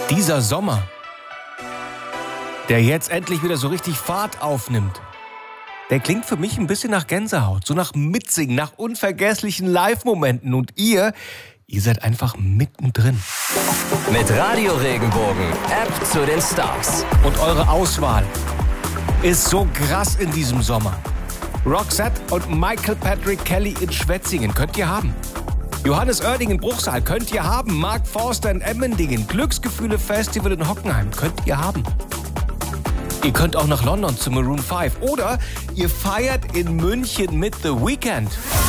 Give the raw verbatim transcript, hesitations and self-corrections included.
Dieser Sommer, der jetzt endlich wieder so richtig Fahrt aufnimmt, der klingt für mich ein bisschen nach Gänsehaut, so nach Mitsingen, nach unvergesslichen Live-Momenten. Und ihr, ihr seid einfach mittendrin. Mit Radio Regenbogen, App zu den Stars. Und eure Auswahl ist so krass in diesem Sommer. Roxette und Michael Patrick Kelly in Schwetzingen könnt ihr haben. Johannes Oerding in Bruchsal könnt ihr haben. Mark Forster in Emmendingen. Glücksgefühle Festival in Hockenheim könnt ihr haben. Ihr könnt auch nach London zu Maroon fünf. Oder ihr feiert in München mit The Weeknd.